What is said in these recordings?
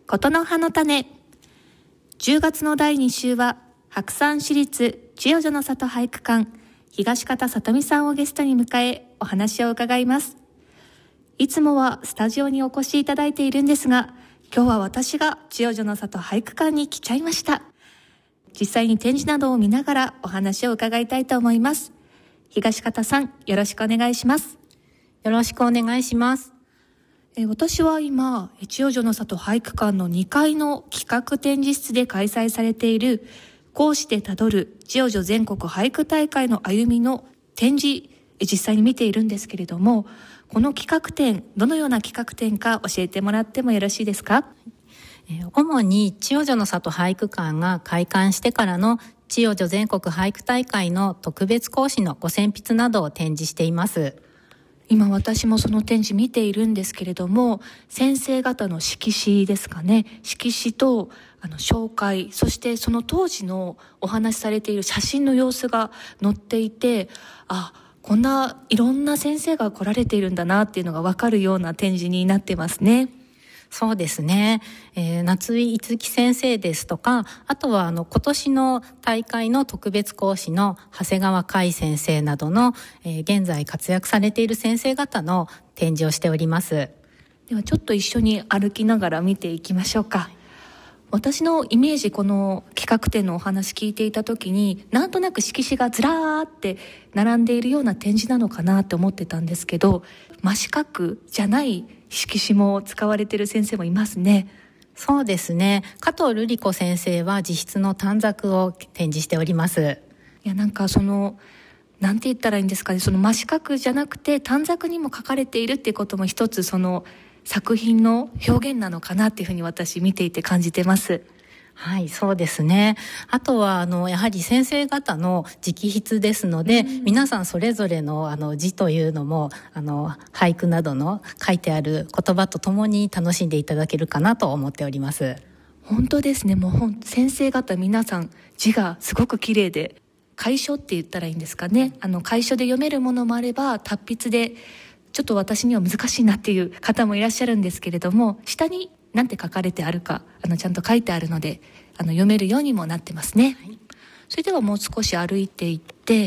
ことの葉の種。10月の第2週は白山市立千代女の里俳句館東方さとみさんをゲストに迎えお話を伺います。いつもはスタジオにお越しいただいているんですが、今日は私が千代女の里俳句館に来ちゃいました。実際に展示などを見ながらお話を伺いたいと思います。東方さん、よろしくお願いします。 よろしくお願いします。 私は今、千代女の里俳句館の2階の企画展示室で開催されている講師でたどる千代女全国俳句大会の歩みの展示、実際に見ているんですけれども、この企画展、どのような企画展か教えてもらってもよろしいですか？ 主に千代女の里俳句館が開館してからの千代女全国俳句大会の特別講師のご選筆などを展示しています。 今私もその展示見ているんですけれども、先生方の色紙ですかね、色紙と紹介、そしてその当時のお話しされている写真の様子が載っていて、こんないろんな先生が来られているんだなっていうのが分かるような展示になってますね。 そうですね、夏井いつき先生ですとか、あとは今年の大会の特別講師の長谷川海先生などの、現在活躍されている先生方の展示をしております。 ではちょっと一緒に歩きながら見ていきましょうか。私のイメージ、この企画展のお話聞いていた時に、なんとなく色紙がずらーって並んでいるような展示なのかなって思ってたんですけど、真四角じゃない色紙も使われている先生もいますね。 そうですね、加藤瑠璃子先生は自筆の短冊を展示しております。 いや、なんかなんて言ったらいいんですかね、その真四角じゃなくて短冊にも書かれているっていうことも一つその作品の表現なのかなっていうふうに私見ていて感じてます。 はい、そうですね。あとはやはり先生方の直筆ですので、皆さんそれぞれの字というのも俳句などの書いてある言葉とともに楽しんでいただけるかなと思っております。 本当ですね。もう先生方皆さん字がすごく綺麗で、楷書って言ったらいいんですかね。楷書で読めるものもあれば、達筆でちょっと私には難しいなっていう方もいらっしゃるんですけれども、下に何て書かれてあるかちゃんと書いてあるので読めるようにもなってますね。はい、それではもう少し歩いていって、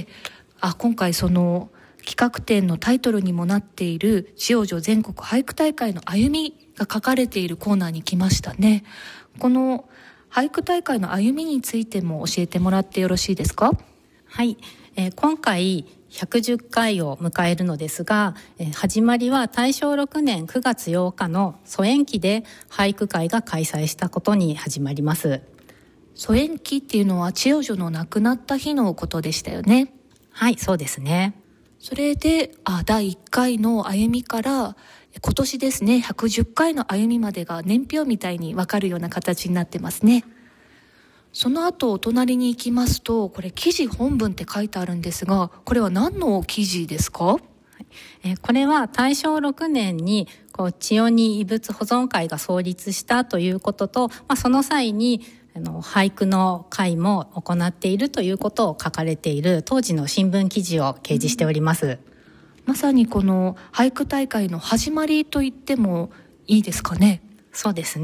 今回その企画展のタイトルにもなっている千代女全国俳句大会の歩みが書かれているコーナーに来ましたね。この俳句大会の歩みについても教えてもらってよろしいですか？ はい、今回110回を迎えるのですが、始まりは大正6年9月8日の疎遠期で俳句会が開催したことに始まります。 疎遠期っていうのは千代女の亡くなった日のことでしたよね。 はい、そうですね。 それで第1回の歩みから今年ですね、110回の歩みまでが年表みたいに分かるような形になってますね。その後お隣に行きますと、これ記事本文って書いてあるんですが、これは何の記事ですか？ これは大正6年に千代に遺物保存会が創立したということと、その際に俳句の会も行っているということを書かれている当時の新聞記事を掲示しております。 まさにこの俳句大会の始まりと言ってもいいですかね。 そうですね。